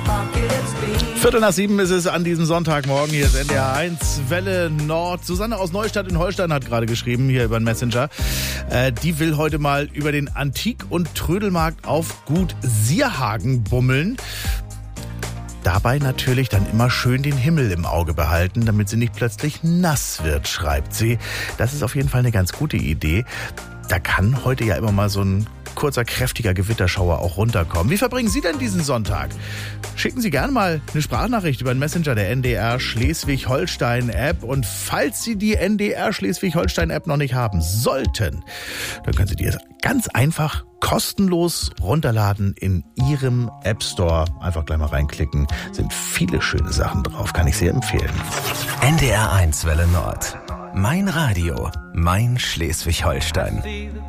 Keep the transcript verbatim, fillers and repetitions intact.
Viertel nach sieben ist es an diesem Sonntagmorgen. Hier ist N D R eins, Welle Nord. Susanne aus Neustadt in Holstein hat gerade geschrieben, hier über den Messenger. Äh, die will heute mal über den Antik- und Trödelmarkt auf Gut Sierhagen bummeln. Dabei natürlich dann immer schön den Himmel im Auge behalten, damit sie nicht plötzlich nass wird, schreibt sie. Das ist auf jeden Fall eine ganz gute Idee. Da kann heute ja immer mal so ein kurzer, kräftiger Gewitterschauer auch runterkommen. Wie verbringen Sie denn diesen Sonntag? Schicken Sie gerne mal eine Sprachnachricht über den Messenger der N D R Schleswig-Holstein-App. Und falls Sie die N D R Schleswig-Holstein-App noch nicht haben sollten, dann können Sie die ganz einfach kostenlos runterladen in Ihrem App Store. Einfach gleich mal reinklicken. Sind viele schöne Sachen drauf. Kann ich sehr empfehlen. N D R eins Welle Nord. Mein Radio. Mein Schleswig-Holstein.